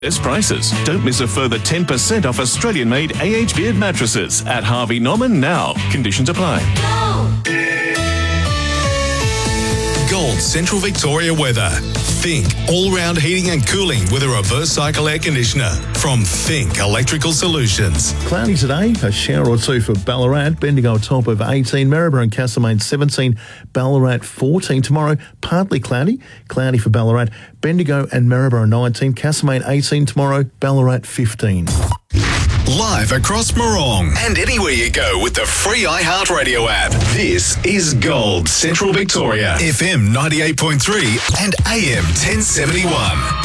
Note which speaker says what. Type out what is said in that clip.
Speaker 1: Best prices. Don't miss a further 10% off Australian-made AH Beard mattresses at Harvey Norman now. Conditions apply.
Speaker 2: Gold Central Victoria weather. Think all-round heating and cooling with a reverse cycle air conditioner from Think Electrical Solutions.
Speaker 3: Cloudy today, a shower or two for Ballarat. Bendigo a top of 18, Maribor and Castlemaine 17, Ballarat 14. Tomorrow, partly cloudy for Ballarat. Bendigo and Maribor 19, Castlemaine 18 tomorrow, Ballarat 15.
Speaker 2: Live across Morong and anywhere you go with the free iHeartRadio app. This is Gold Central Victoria, FM 98.3 and AM 1071.